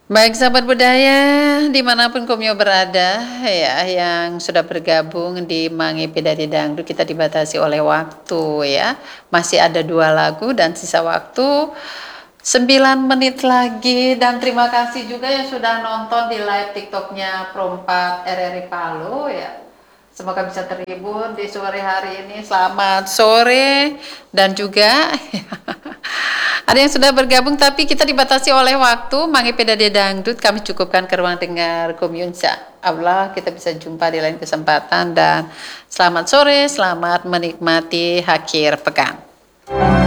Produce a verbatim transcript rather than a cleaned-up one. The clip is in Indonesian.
Baik sahabat budaya, dimanapun Komio berada ya, yang sudah bergabung di Mangi Pidadi Dangdut, kita dibatasi oleh waktu ya. Masih ada dua lagu dan sisa waktu sembilan menit lagi. Dan terima kasih juga yang sudah nonton di live TikToknya Prompat R R I Palu ya. Semoga bisa terhibur di sore hari ini. Selamat sore dan juga ada yang sudah bergabung tapi kita dibatasi oleh waktu. Mangi Pidadi Dangdut kami cukupkan ke ruang dengar Komyunsa. Allah kita bisa jumpa di lain kesempatan dan selamat sore, selamat menikmati akhir pekan.